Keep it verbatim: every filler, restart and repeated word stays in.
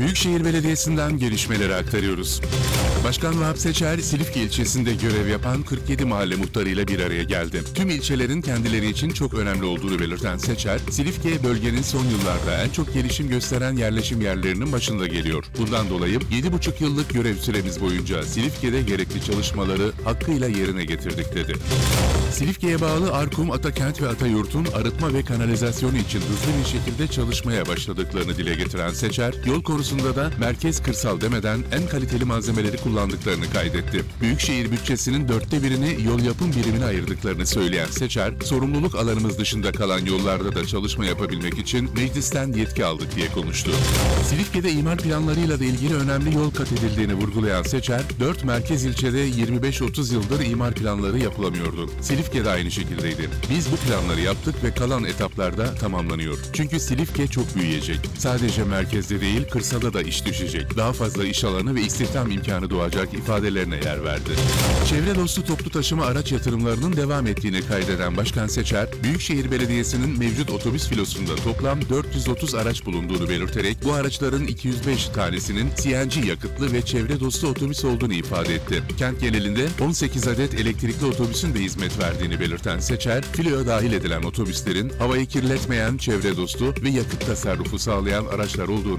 Büyükşehir Belediyesi'nden gelişmeleri aktarıyoruz. Başkan Vahap Seçer, Silifke ilçesinde görev yapan kırk yedi mahalle muhtarıyla bir araya geldi. Tüm ilçelerin kendileri için çok önemli olduğunu belirten Seçer, Silifke bölgenin son yıllarda en çok gelişim gösteren yerleşim yerlerinin başında geliyor. Bundan dolayı yedi buçuk yıllık görev süremiz boyunca Silifke'de gerekli çalışmaları hakkıyla yerine getirdik dedi. Silifke'ye bağlı Arkum, Atakent ve Atayurt'un arıtma ve kanalizasyonu için hızlı bir şekilde çalışmaya başladıklarını dile getiren Seçer, yol konusunda da merkez kırsal demeden en kaliteli malzemeleri kullandıklarını kaydetti. Büyükşehir bütçesinin dörtte birini yol yapım birimine ayırdıklarını söyleyen Seçer, sorumluluk alanımız dışında kalan yollarda da çalışma yapabilmek için meclisten yetki aldık diye konuştu. Silifke'de imar planlarıyla da ilgili önemli yol kat edildiğini vurgulayan Seçer, dört merkez ilçede yirmi beş otuz yıldır imar planları yapılamıyordu. Silifke de aynı şekildeydi. Biz bu planları yaptık ve kalan etaplarda tamamlanıyor. Çünkü Silifke çok büyüyecek. Sadece merkezde değil, kırsada da iş düşecek. Daha fazla iş alanı ve istihdam imkanı doğacak ifadelerine yer verdi. Çevre dostu toplu taşıma araç yatırımlarının devam ettiğini kaydeden Başkan Seçer, Büyükşehir Belediyesi'nin mevcut otobüs filosunda toplam dört yüz otuz araç bulunduğunu belirterek bu araçların iki yüz beş tanesinin C N G yakıtlı ve çevre dostu otobüs olduğunu ifade etti. Kent genelinde on sekiz adet elektrikli otobüsün de hizmet verdiğini belirten Seçer, filoya dahil edilen otobüslerin havayı kirletmeyen, çevre dostu ve yakıt tasarrufu sağlayan araçlar olduğunu